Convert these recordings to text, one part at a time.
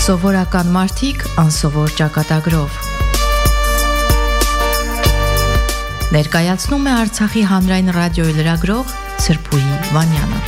Սովորական մարդիկ անսովոր ճակատագրով։ Ներկայացնում է Արցախի հանրային ռադիոյի լրագրող Սրփուհի Վանյանը։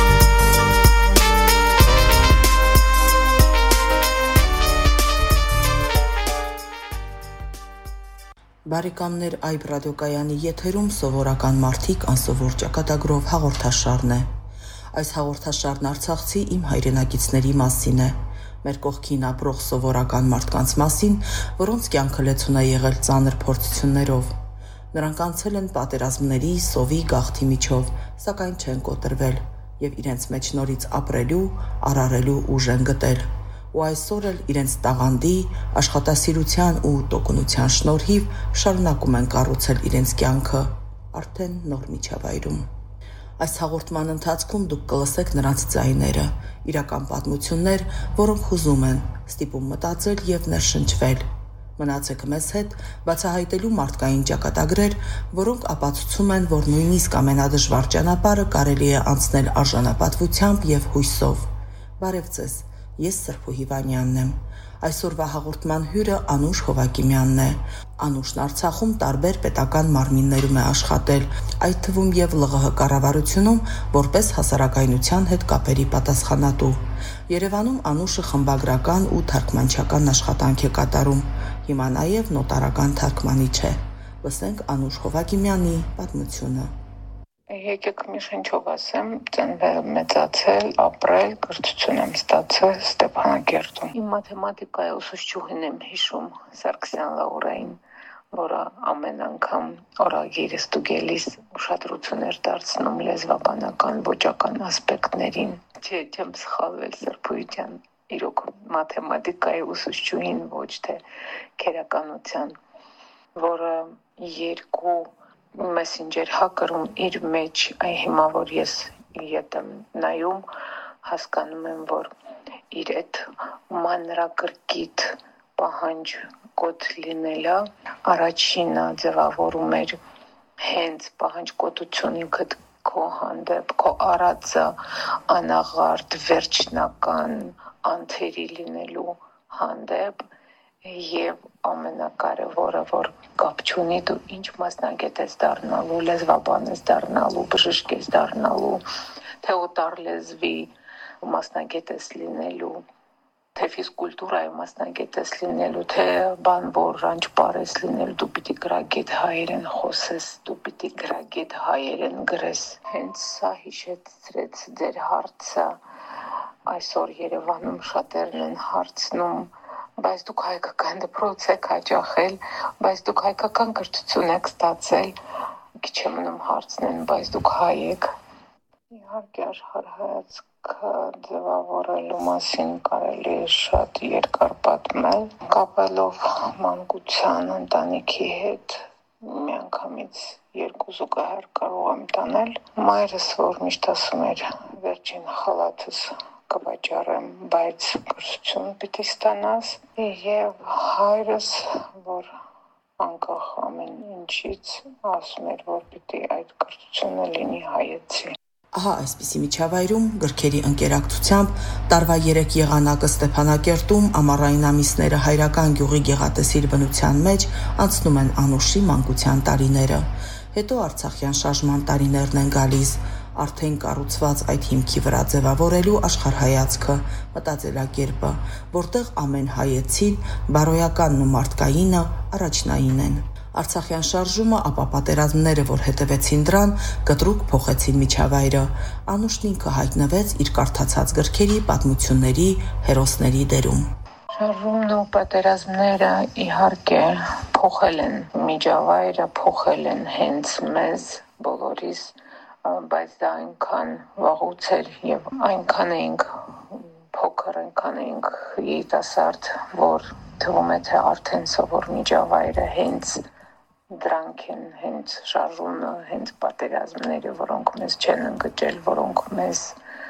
Բարեկամներ, այբ ռադիոկայանի եթերում սովորական մարդիկ անսովոր ճակատագրով հաղորդաշարն է։ Այս հաղորդաշարն Արցախցի իմ հայրենակիցների մասին է։ Մեր կողքին ապրող սովորական մարդկանց մասին, որոնց կյանքը լեցուն է եղել ծանր փորձություններով։ Նրանք անցել են պատերազմների, սովի, գաղթի միջով, սակայն չեն կոտրվել եւ իրենց մեջ նորից ապրելու, արարելու ուժ են գտել։ Ու այսօր էլ իրենց տաղանդի, աշխատասիրության ու տոկունության շնորհիվ շարունակում են կառուցել իրենց կյանքը արդեն նոր միջավայրում։ Այս հաղորդման ընթացքում դուք կլսեք նրանց ձայները, իրական պատմություններ, որոնք հուզում են, ստիպում մտածել եւ ներշնչվել։ Մնացեք մեզ հետ, բացահայտելու մարդկային ճակատագրեր, որոնք ապացուցում են, որ նույնիսկ ամենադժվար ճանապարհը կարելի է անցնել արժանապատվությամբ եւ հույսով։ Բարև ձեզ։ Ես Սրփուհի Վանյանն եմ։ Այսօրվա հաղորդման հյուրը Անուշ Հովակիմյանն է։ Անուշն Արցախում տարբեր պետական մարմիններում է աշխատել, այդ թվում եւ ԼՂՀ կառավարությունում որպես հասարակայնության հետ կապերի պատասխանատու։ Երևանում Անուշը խմբագրական ու թարգմանչական աշխատանք է կատարում։ Հիմա նաեւ նոտարական թարգմանիչ է։ Լսենք Անուշ Հովակիմյանի պատմությունը։ Եկեք մի շնչով ասեմ, ծնվել, մեծացել, ապրել, կրթություն եմ ստացել Ստեփանակերտում։ Իմ մաթեմատիկայի ուսուցչուհին եմ հիշում Սարգսյան Լաուրային, որը ամեն անգամ օրագիրը ստուգելիս ուշադրություն էր դարձնում լեզվաբանական, ոճական ասպեկտներին։ Չեմ սխալվել Սրփուհի ջան, իրոք մաթեմատիկայի ուսուցչուհին, ոչ թե քերականության, որը երկու Messenger հակերում իր մեջ այ հիմա որ ես ետ եմ նայում հասկանում եմ որ իր այդ մանրակրկիտ պահանջ կոդ լինելը առաջինը ձևավորում էր հենց պահանջկոտություն ինքդ քո հանդեպ քո արածը անաղարտ վերջնական անթերի լինելու հանդեպ եւ ամենակարևորը որ կապ չունի դու ինչ մասնագետ ես դառնալու, լեզվաբան ես դառնալու, բժիշկ ես դառնալու, թե օտար լեզվի մասնագետ ես լինելու, թե ֆիզկուլտուրայի մասնագետ ես լինելու, թե բանվոր ռանչպար ես լինելու, դու պիտի գրագետ հայերեն խոսես, դու պիտի գրագետ հայերեն գրես։ Հենց սա հիշեցրեց ձեր հարցը, այսօր Երևանում շատերն են հարցնում բայց դուք հայկական դպրոց եք հաճախել, բայց դուք հայկական կրթություն եք ստացել, քիչ է մնում հարցնեն, բայց դուք հայ եք։ Իհարկե աշխարհ հայացքը ձևավորելու մասին կարելի է շատ երկար պատմել, կապելով մանկության ընտանիքի հետ միանգամից երկու զուգահեռ կարող եմ տանել։ Մայրս որ միշտ ասում էր վերջին խալաթս կվաճառեմ, բայց կրթություն պիտի ստանաս եւ հայրս, որ անկախ ամեն ինչից ասում էր, որ պիտի այդ կրթությունը լինի հայեցի։ Ահա այսպիսի միջավայրում գրքերի ընկերակցությամբ տարվա 3 եղանակը Ստեփանակերտում ամառային ամիսները հայրական գյուղի գեղատեսիլ բնության մեջ անցնում են Անուշի մանկության տարիները։ Հետո Արցախյան շարժման տարիներն են գալիս։ Արդեն կառուցված այդ հիմքի վրա ձևավորելու աշխարհայացքը, մտածելակերպը, որտեղ ամեն հայեցին, բարոյականն ու մարդկայինը առաջնային են։ Արցախյան շարժումը, ապա պատերազմները, որ հետևեցին դրան, կտրուկ փոխեցին միջավայրը։ Անուշն ինքը հայտնվեց իր կարդացած գրքերի, պատմությունների, հերոսների դերում։ Շարժումն ու պատերազմները իհարկե փոխել են միջավայրը, փոխել են հենց մեզ բոլորիս, բայց դա այնքան վաղուց էր եւ այնքան էինք փոքր, այնքան էինք երիտասարդ, որ թվում է թե արդեն սովոր միջավայրը հենց դրանք են, հենց շարժումը, հենց պատերազմները, որոնք մեզ չեն ընկճել, որոնք մեզ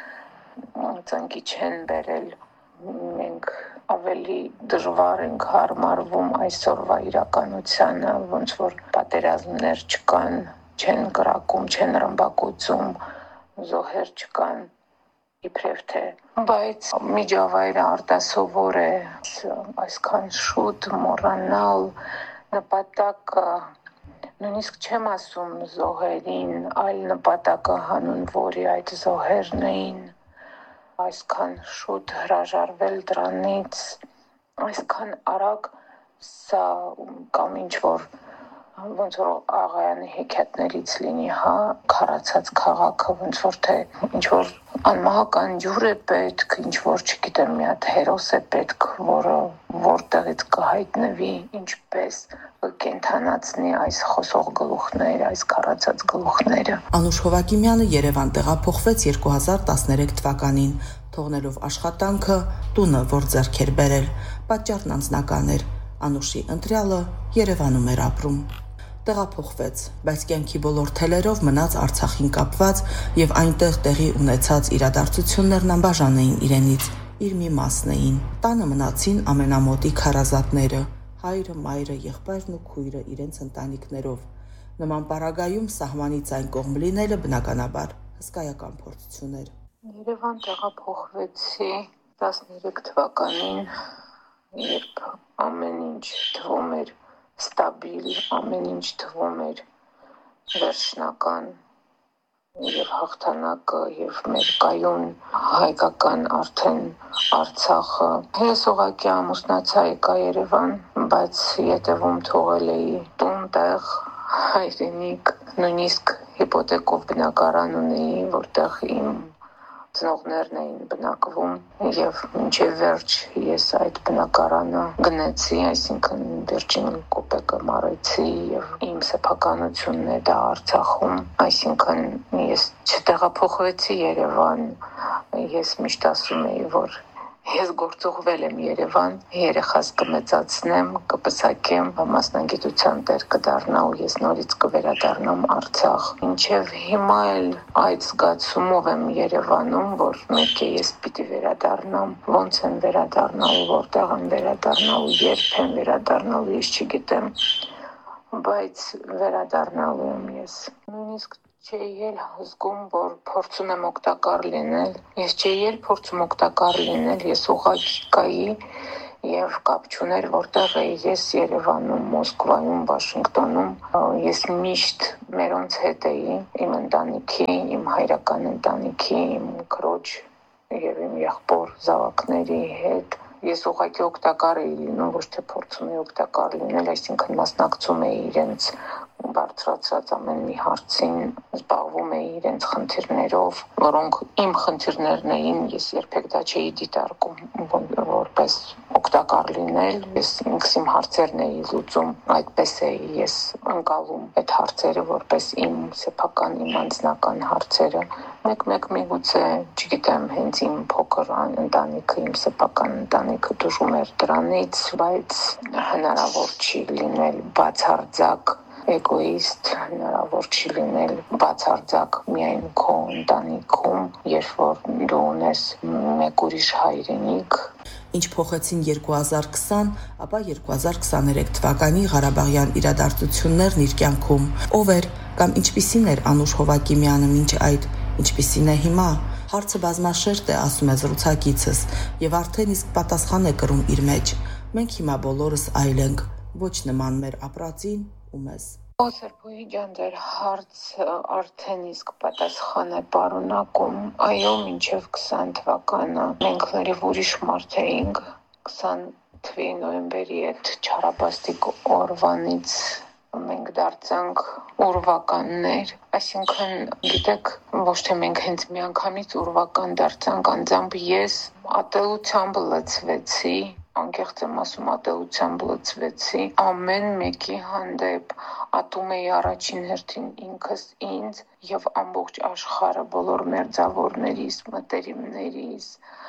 ծնկի չեն բերել, մենք ավելի դժվար ենք հարմարվում այսօրվա իրականությանը, ոնց որ պատերազմներ չկան, չեն կրակում, չեն ռմբակոծում, զոհեր չկան, իբրև թե, բայց միջավայրը արտասովոր է, այսքան շուտ մոռանալ նպատակը, նույնիսկ չեմ ասում զոհերին, այլ նպատակը հանուն որի այդ զոհերն էին, այսքան շուտ հրաժարվել դրանից, այսքան արագ սա կամ ինչ-որ ոնց որ աղայանի հեքիաթներից լինի, քարացած քաղաքը, ոնց որ թե ինչ-որ անմահական ջուր է պետք, ինչ-որ, չգիտեմ, մի հատ հերոս է պետք, որը որտեղից կհայտնվի, ինչպես կկենդանացնի այս խոսող գլուխները, այս քարացած գլուխները։ Անուշ Հովակիմյանը Երևան տեղափոխվեց 2013 թվականին, թողնելով աշխատանքը, տունը, որ ձեռք էր բերել։ Պատճառն անձնական էր։ Անուշի ընտրյալը Երևանում էր ապրում։ Տեղափոխվեց, բայց կյանքի բոլոր թելերով մնաց Արցախին կապված եւ այնտեղ տեղի ունեցած իրադարձություններն անբաժան էին իրենից, իր մի մասն էին։ Տանը մնացին ամենամոտիկ հարազատները՝ հայրը, մայրը, եղբայրն ու քույրը իրենց ընտանիքներով։ Նման պարագայում սահմանից այն կողմ լինելը բնականաբար հսկայական փորձություն էր։ Երևան տեղափոխվեցի 13 թվականին, երբ ամեն ինչ թվում էր ստաբիլ, ամեն ինչ թվում էր վերջնական եւ հաղթանակը եւ մեր կայուն հայկական արդեն Արցախը։ Ես ուղղակի ամուսնացա եկա Երևան, բայց յետևում թողել էի տուն, տեղ, հայրենիք, նույնիսկ հիպոթեկով բնակարան ունեի, որտեղ իմ ծնողներն էին բնակվում եւ մինչեւ վերջ ես այդ բնակարանը գնեցի, այսինքն վերջին կոպեկը մարեցի եւ իմ սեփականությունն է դա Արցախում, այսինքն ես չտեղափոխվեցի Երևան, ես միշտ ասում էի, որ ես գործուղվել եմ Երևան, երեխաս կմեծացնեմ, կպսակեմ, մասնագիտության տեր կդառնա ու ես նորից կվերադառնամ Արցախ։ Մինչև հիմա էլ այդ զգացումով եմ Երևանում, որ մեկ է ես պիտի վերադառնամ, ոնց եմ վերադառնալու, որտեղ եմ վերադառնալու, երբ եմ վերադառնալու, ես չգիտեմ, բայց վերադառնալու եմ ես։ Նույնիսկ չէի էլ զգում, որ փորձում եմ օգտակար լինել, ես չէի էլ փորձում օգտակար լինել, ես ուղղակի կայի եւ կապ չուներ որտեղ էի ես Երևանում, Մոսկվայում, Վաշինգտոնում, ես միշտ մերոնց հետ էի, իմ ընտանիքի, իմ հայրական ընտանիքի, իմ քրոջ եւ իմ եղբոր զավակների հետ։ Ես ուղղակի օգտակար էի լինում, ոչ թե փորձում էի օգտակար լինել, այսինքն մասնակցում էի իրենց բարձրացած ամեն մի հարցին, զբաղվում էի իրենց խնդիրներով, որոնք իմ խնդիրներն էին, ես երբեք դա չէի դիտարկում որպես օգտակար լինել, ես ինքս իմ հարցերն էի լուծում, այդպես էի ես ընկալում այդ հարցերը որպես իմ սեփական, իմ անձնական հարցերը։ Մեկ միգուցե, չգիտեմ, հենց իմ փոքր ընտանիքը, իմ սեփական ընտանիքը դժում էր դրանից, բայց հնարավոր չի լինել բացարձակ էգոիստ, հնարավոր չի լինել բացարձակ միայն քո ընտանիքում, երբ որ դու ունես մեկ ուրիշ հայրենիք։ Ինչ փոխեցին 2020, ապա 2023 թվականի Ղարաբաղյան իրադարձություններն իր կյանքում։ Ով էր կամ ինչպիսին էր Անուշ Հովակիմյանը մինչ այդ, ինչպիսին է հիմա։ Հարցը բազմաշերտ է, ասում է զրուցակիցս, եւ արդեն իսկ պատասխան է կրում իր մեջ։ Մենք հիմա բոլորս այլ ենք, ոչ նման մեր ապրածին ու մեզ։ Սերբուհի ջան, դեր հարցը արդեն իսկ պատասխան է պարունակում։ Այո, մինչև 20 թվականը մենք լրիվ ուրիշ մարդ էինք։ 20 թվականի նոյեմբերի այդ չարաբաստիկ օրվանից մենք դարձանք ուրվականներ, այսինքն գիտեք, ոչ թե մենք հենց միանգամից ուրվական դարձանք, անձամբ ես ատելությամբ լցվեցի, անկեղծ եմ ասում, ատելությամբ լցվեցի, ամեն մեկի հանդեպ ատում էի առաջին հերթին ինքս ինձ եւ ամբողջ աշխարհը, բոլոր մերձավորներիս, մտերիմներիս,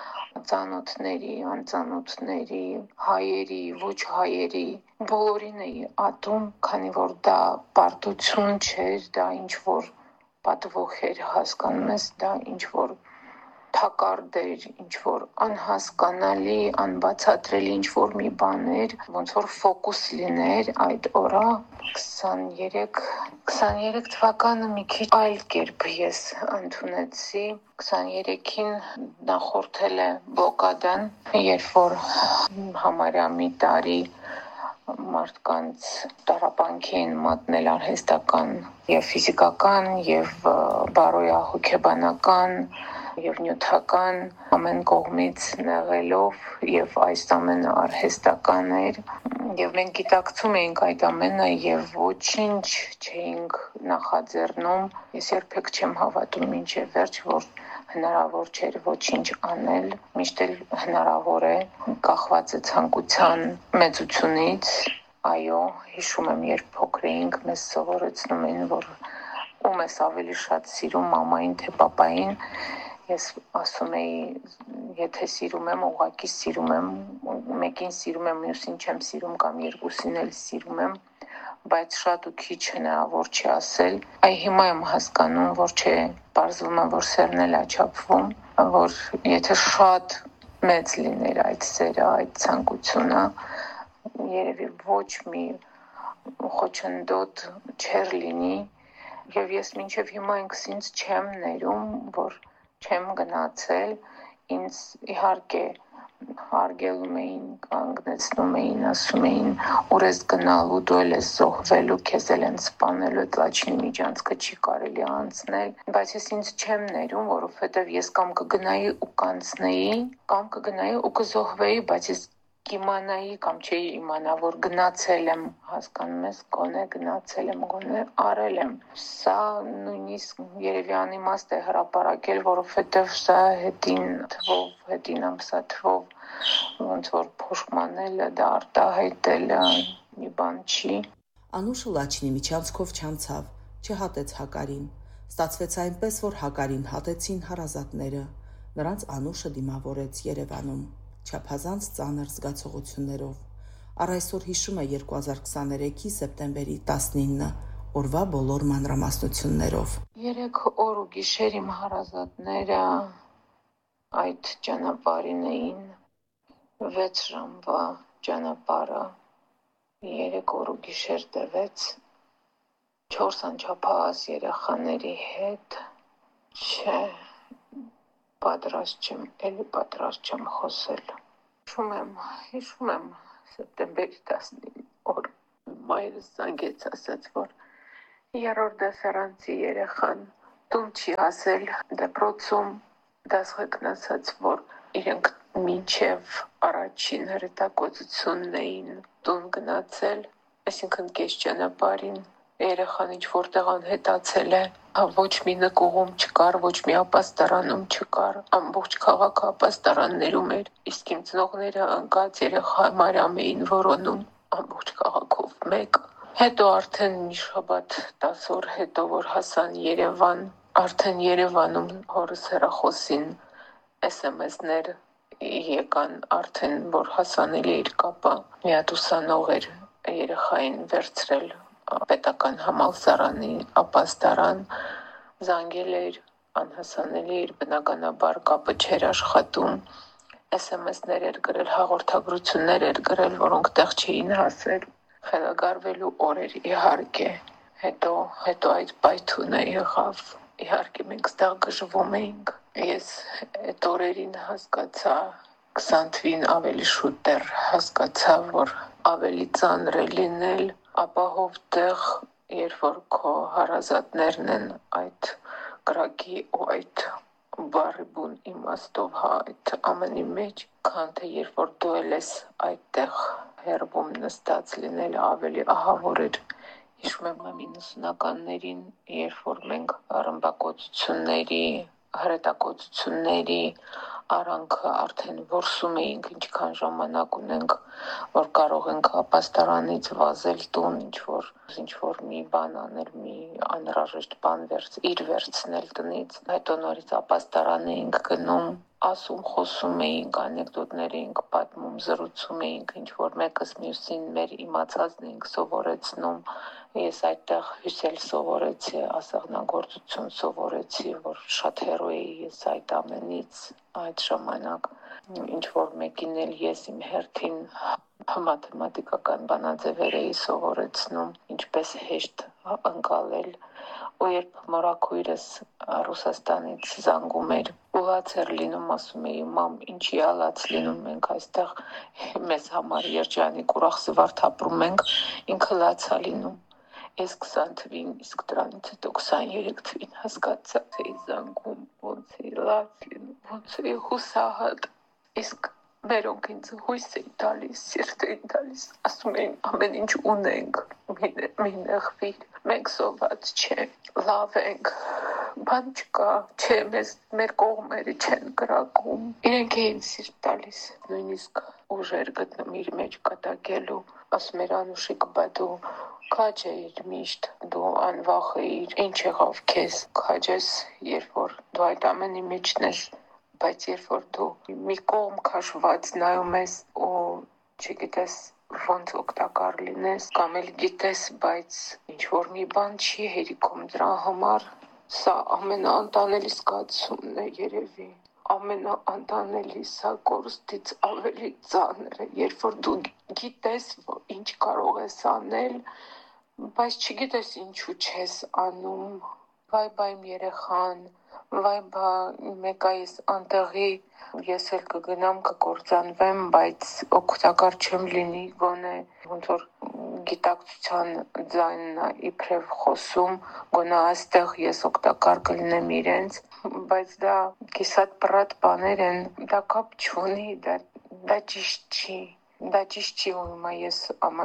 ծանոթների, անծանոթների, հայերի, ոչ հայերի, բոլորին էի ատում, քանի որ դա պարտություն չէր, դա ինչ որ պատվող էր, հասկանում ես, դա ինչ որ թակարդ էր, ինչ որ անհասկանալի, անբացատրելի ինչ որ մի բաներ, ոնց որ ֆոկուս լիներ այդ օրը 23 թվականը մի քիչ այլ կերպ ես ընդունեցի 23-ին նախորդել է բլոկադան, երբ որ համարյա մի տարի մարդկանց տառապանքի են մատնել արհեստական եւ ֆիզիկական եւ բարոյահոգեբանական եւ նյութական ամեն կողմից նեղելով եւ այս ամենը արհեստական էր եւ մենք գիտակցում էինք այդ ամենը եւ ոչինչ չէինք նախաձեռնում ես երբեք չեմ հավատում մինչեւ վերջ որ հնարավոր չէր ոչինչ անել միշտ էլ հնարավոր է կախված է ցանկության մեծությունից այո հիշում եմ երբ փոքր էինք մեզ սովորեցնում էին որ ում ես ավելի շատ սիրում մամային թե պապային ես ասում էի եթե սիրում եմ ուղղակի սիրում եմ մեկին սիրում եմ մյուսին չեմ սիրում կամ երկուսին էլ սիրում եմ բայց շատ ու քիչ հնարավոր չի ասել այ հիմա եմ հասկանում որ չէ պարզվում է որ սերն էլ աչափվում որ եթե շատ մեծ լիներ այդ սերը այդ ցանկությունը երևի ոչ մի խոչընդոտ չեր լինի եւ ես մինչեւ հիմա ինքսինց չեմ ներում որ չեմ գնացել ինձ իհարկե հարգելում էին կանգնեցնում էին ասում էին ուր ես գնալու դու ես զոհվելու քեզ են սպանելու լաչինի միջանցքը չի կարելի անցնել բայց ես ինձ չեմ ներում որովհետեւ ես կամ կգնայի ու կանցնեի կամ կգնայի ու կզոհվեի բայց ես կիմանայի կամ չէի իմանա որ գնացել եմ հասկանում ես գոնե գնացել եմ գոնե արել եմ սա նույնիսկ երևի անիմաստ է հրապարակել որովհետև սա հետին թվով հետին ամսաթվով ոնց որ փոշմանելը դա արտահայտելը մի բան չի Անուշը Լաչինի միջանցքով չանցավ չհատեց Հակարին ստացվեց այնպես որ Հակարին հատեցին հարազատները նրանց Անուշը դիմավորեց Երևանում չափազանց ծանր զգացողություններով առ այսօր հիշում է 2023-ի սեպտեմբերի 19 օրվա բոլոր մանրամասնություններով 3 օր ու գիշեր իմ հարազատները այդ ճանապարհին էին 6 ժամվա ճանապարհը 3 օր ու գիշեր տևեց 4 անչափահաս երեխաների հետ չէ պատրաստ չեմ խոսել հիշում եմ սեպտեմբերի 19 օր մայրս զանգեց ասաց որ 3-րդ դասարանցի երեխան տուն չի հասել դպրոցում դասղեկն ասաց որ իրենք մինչև առաջին հրետակոծությունն էին տուն գնացել այսինքն կես ճանապարհին երեխան ինչ որտեղ անհետացել է ոչ մի նկուղում չկար ոչ մի ապաստարանում չկար ամբողջ քաղաքը ապաստարաններում էր իսկ իմ ծնողները ընկած երեխա մարամ էին որոնում ամբողջ քաղաքով մեկ հետո արդեն մի շաբաթ 10 օր հետո որ հասան Երևան արդեն Երևանում հորս հեռախոսին SMS-ներ եկան արդեն որ հասանելի էր կապը մի հատ ուսանող էր երեխային վերցրել պետական համալսարանի ապաստարան զանգել էր անհասանելի էր բնականաբար կապը չէր աշխատում SMS-ներ էր գրել հաղորդագրություններ էր գրել որոնք տեղ չէին հասել խելագարվելու օրեր իհարկե հետո այդ պայթունը եղավ իհարկե մենք ստեղ գժվում էինք ես այդ օրերին հասկացա 20 թվին ավելի շուտ դեռ հասկացա որ ավելի ծանր է լինել ապահով տեղ երբ որ քո հարազատներն են այդ կրակի ու այդ բարի բուն իմաստով այդ ամենի մեջ քան թե երբ որ դու ես այդտեղ հեռվում նստած լինել ավելի ահավոր էր հիշում եմ 90-ականներին երբ որ մենք ռմբակոծությունների հրետակոծությունների արանքը արդեն որսում էինք ինչքան ժամանակ ունենք որ կարող ենք ապաստարանից վազել տուն ինչ որ մի բան անել մի անհրաժեշտ բան վերցնել տնից հետո նորից ապաստարան էինք գնում ասում, խոսում էինք, անեկդոտներ էինք պատմում, զրուցում էինք, ինչ որ մեկս մյուսին մեր իմացածն էինք սովորեցնում։ Ես այդտեղ հյուսել սովորեցի, ասեղնագործություն սովորեցի, որ շատ հեռու էի ես այդ ամենից այդ ժամանակ։ Ինչ որ մեկին էլ ես իմ հերթին մաթեմատիկական բանաձևեր էի սովորեցնում, ինչպես հեշտ ընկալել։ Ու երբ մորաքույրս Ռուսաստանից զանգում էր, ուղղած էր լինում, ասում էի, մամ, ինչի ալած լինում մենք այստեղ, մեզ համար երջանիկ ուրախ զվարթ ապրում ենք, ինքը լացա լինում։ Ես 20 թվին, իսկ դրանից հետո 23 թվին հասկացա, թե զանգում, ոնց էի լաց լինում, ոնց էի հուսահատ, իսկ մերոնք ինձ հույս էին տալիս, սիրտ էին տալիս, ասում էին ամեն ինչ ունենք, մի նեղվիր, մենք սոված չէ, լավ ենք, բան չկա, չէ, մեր կողմերը չեն կրակում, իրենք էին սիրտ տալիս, նույնիսկ ուժեր գտնում իր մեջ կատակելու, ասում էր Անուշիկ, բա դու քաջ էիր միշտ, դու անվախ էիր, ինչ եղավ քեզ, քաջ ես, երբ որ դու այդ ամենի մեջն ես, բայց երբ որ դու մի կողմ քաշված նայում ես ու չգիտես ոնց օգտակար լինես, կամ էլ գիտես, բայց ինչ որ մի բան չի հերիքում դրա համար, սա ամենաանտանելի զգացումն է երևի, ամենաանտանելի, սա կորստից ավելի ծանր է, երբ որ դու գիտես, որ ինչ կարող ես անել, բայց չգիտես ինչու չես անում, վայ բա իմ երեխան, վայ բա մեկա ես անտեղի, ես էլ կգնամ կկործանվեմ, բայց օգտակար չեմ լինի, գոնե ոնց որ գիտակցության ձայնն է իբրև խոսում, գոնե այստեղ ես օգտակար կլինեմ իրենց, բայց դա կիսատ պռատ բաներ են, դա կապ չունի, դա ճիշտ չի, ու հիմա ես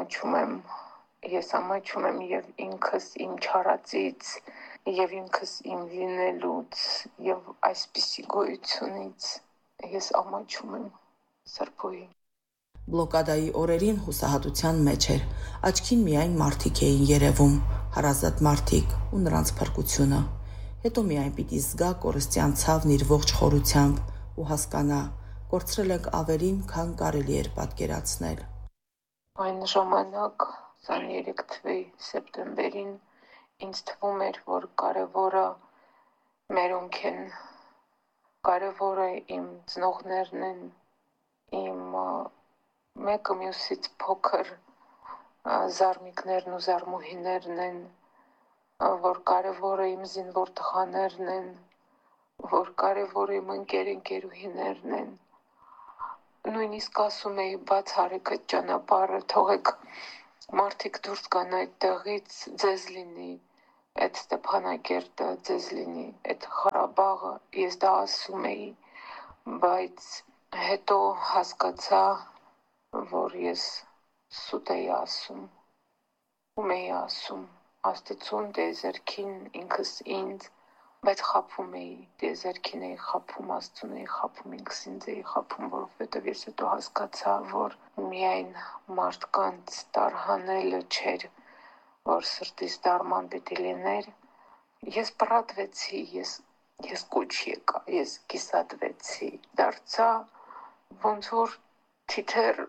ամաչում եմ եւ ինքս իմ չարածից, եւ ինքս իմ լինելուց, եւ այսպիսի գոյությունից ես ամաչում եմ Սրբոյի։ Բլոկադայի օրերին հուսահատության մեջ էր, աչքին միայն մարդիկ էին երևում, հարազատ մարդիկ ու նրանց փրկությունը։ Հետո միայն պիտի զգա կորստյան ցավն իր ողջ խորությամբ ու հասկանա, կորցրել ենք ավելին, քան կարելի էր պատկերացնել։ Այն ժամանակ 23 թվականի սեպտեմբերին ինձ թվում էր, որ կարևորը մերոնք են, կարևորը իմ ծնողներն են, իմ մեկը մյուսից փոքր զարմիկներն ու զարմուհիներն են, որ կարևորը իմ զինվոր տղաներն են, որ կարևորը իմ ընկերուհիներն են, նույնիսկ ասում էի բաց արեք այդ ճանապարհը, թողեք մարդիկ դուրս գան այդտեղից, ձեզ լինի այդ Ստեփանակերտը, ձեզ լինի այդ Ղարաբաղը, ես դա ասում էի, բայց հետո հասկացա, որ ես սուտ էի ասում, ում էի ասում, Աստծուն, դեզերքին, ինքս ինձ, բայց խաբում էի, դեզերքին էի խաբում, Աստծուն էի խաբում, ինքս ինձ էի խաբում, որովհետև ես հետո հասկացա, որ միայն մարդկանց տարհանելը չէր, որ սրտիս դարման պիտի լիներ, ես պռատվեցի, ես կուչ եկա, ես կիսատվեցի, դարձա ոնց որ թիթեռ,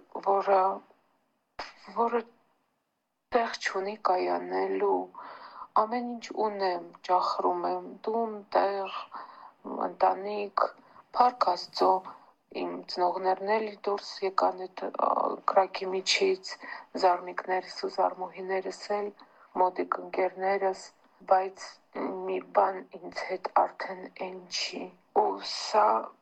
որը տեղ չունի կայանելու, ամեն ինչ ունեմ, ճախրում եմ, տուն, տեղ, ընտանիք, փառք Աստծո, իմ ծնողներն էլ դուրս եկան այդ կրակի միջից, զարմիկներս ու զարմուհիներս էլ, մոտիկ ընկերներս, բայց մի բան ինձ հետ արդեն են չի, ու սա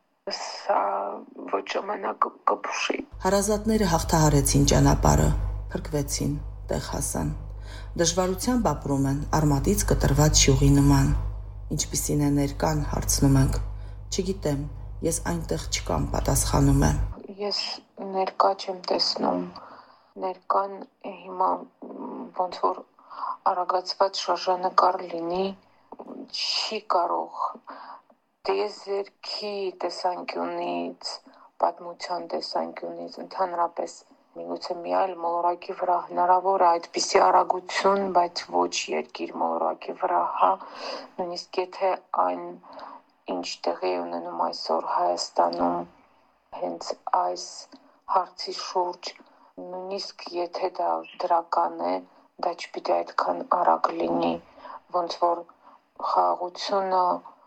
ոչ ժամանակ կփշի։ Հարազատները հաղթահարեցին ճանապարհը, փրկվեցին, տեղ հասան։ Դժվարությամբ ապրում են արմատից կտրված շյուղի նման։ Ինչպիսին է ներկան, հարցնում ենք։ Չգիտեմ, ես այնտեղ չկամ, պատասխանում է։ Ես ներկա չեմ տեսնում։ Ներկան հիմա ոնց որ արագացված շարժանկար լինի, չի կարող դեզերքի տեսանկյունից, պատմության տեսանկյունից, ընդհանրապես միգուցե մի այլ մոլորակի վրա հնարավոր է այդպիսի արագություն, բայց ոչ երկիր մոլորակի վրա, նույնիսկ եթե այն ինչ տեղի է ունենում այսօր Հայաստանում հենց այս հարցի շուրջ, նույնիսկ եթե դա դրական է, դա չպիտի այդքան արագ լինի, ոնց որ խաղաղությունը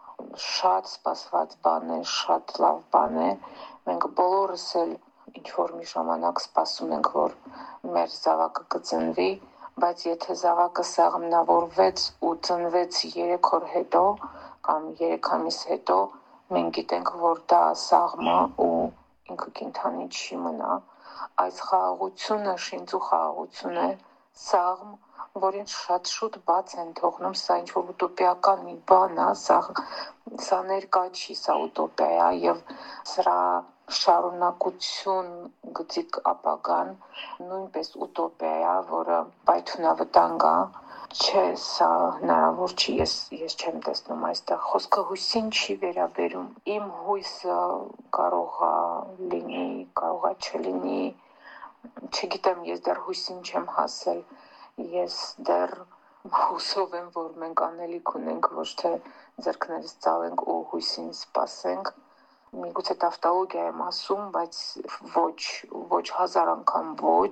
շատ սպասված բան է, շատ լավ բան է, մենք բոլորս էլ ինչ-որ մի ժամանակ սպասում ենք, որ մեր զավակը կծնվի, բայց եթե զավակը սաղմնավորվեց ու ծնվեց 3 օր հետո կամ 3 ամիս հետո, մենք գիտենք, որ դա սաղմա ու ինքը կենդանի չի մնա։ Այս խաղաղությունը շինծու խաղաղություն է, սաղմ, որին շատ շուտ բաց են թողնում, սա ինչ-որ ուտոպիական մի բան է, սա ներկա չի, սա ուտոպիա է և սրա շարունակություն գծիկ ապագան նույնպես ուտոպիա է, որը պայթյունավտանգ է, չէ, սա հնարավոր չի, ես չեմ տեսնում այստեղ, խոսքը հույսին չի վերաբերում, իմ հույսը կարող է լինի, կարող է չլինի, չգիտեմ, ես դեռ հույսին չեմ հասել, ես դեռ հուսով եմ, որ մենք անելիք ունենք, ոչ թե ձեռքներս ծալենք ու հույսին սպասենք, միգուցե տավտոլոգիա եմ ասում, բայց ոչ 1000 անգամ ոչ,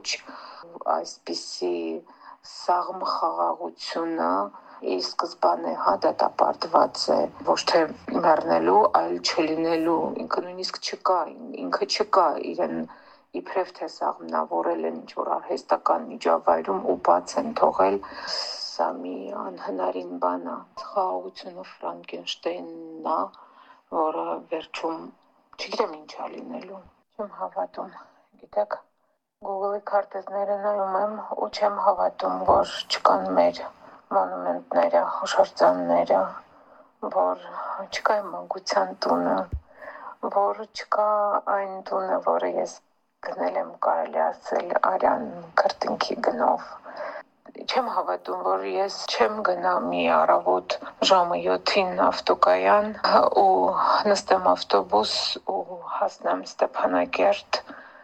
այսպիսի սաղմ խաղաղությունը իր սկզբանե դատապարտված է, ոչ թե մեռնելու, այլ չլինելու, ինքը նույնիսկ չկա, ինքը չկա, իրեն իբրև թե սաղմնավորել են ինչ-որ արհեստական միջավայրում ու բաց են թողել, սա մի անհնարին բան է, խաղաղությունը Ֆրանկենշտեյնն է, որը վերջում չգիտեմ ինչ է լինելու, չեմ հավատում, գիտեք, Google-ի քարտեզները նայում եմ ու չեմ հավատում, որ չկան մեր մոնումենտները, հուշարձանները, որ չկա իմ մանկության տունը, որ չկա այն տունը, որը ես գնել եմ, կարելի ասել, արյան քրտինքի գնով, չեմ հավատում, որ ես չեմ գնա մի առավոտ ժամը 7-ին ավտոկայան ու նստեմ ավտոբուս ու հասնեմ Ստեփանակերտ,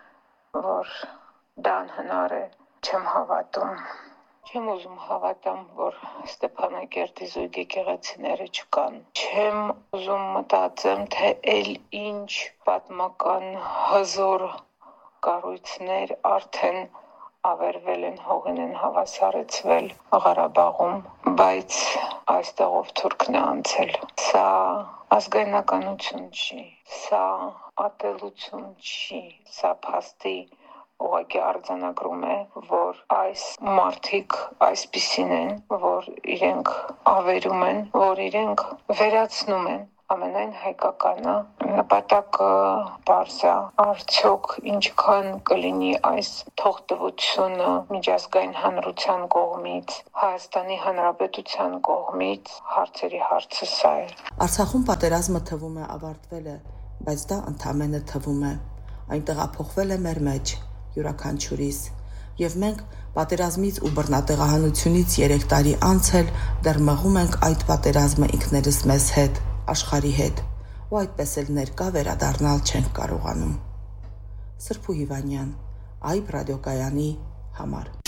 որ դա անհնար է, չեմ հավատում, չեմ ուզում հավատամ, որ Ստեփանակերտի զույգ եկեղեցիները չկան, չեմ ուզում մտածեմ, թե էլ ինչ պատմական հզոր կառույցներ արդեն ավերվել են, հողին են հավասարեցվել Ղարաբաղում, բայց այստեղով թուրքն է անցել։ Սա ազգայնականություն չի, սա ատելություն չի, սա փաստի ուղղակի արձանագրում է, որ այս մարդիկ այսպիսին են, որ իրենք ավերում են, որ իրենք վերացնում են, ամենայն հայկականը, նպատակը պարզ է, արդյոք ինչքան կլինի այս թողտվությունը միջազգային հանրության կողմից, Հայաստանի Հանրապետության կողմից, հարցերի հարցը սա է։ Արցախում պատերազմը թվում է ավարտվել է, բայց դա ընդամենը թվում է, այն տեղափոխվել է մեր մեջ, յուրաքանչյուրիս, և մենք պատերազմից ու բռնատեղահանությունից 3 տարի անց էլ դեռ մղում ենք այդ պատերազմը ինքներս մեզ հետ, աշխարհի հետ, ու այդպես էլ ներկա վերադառնալ չենք կարողանում։ Սրփու Հիվանյան, Այբ ռադիոկայանի համար։